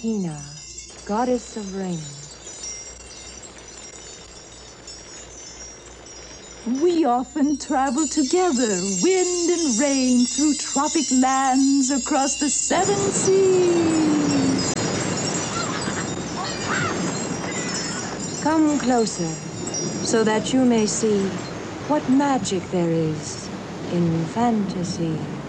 Hina, goddess of rain. We often travel together, wind and rain, through tropic lands, across the seven seas. Come closer, so that you may see what magic there is in fantasy.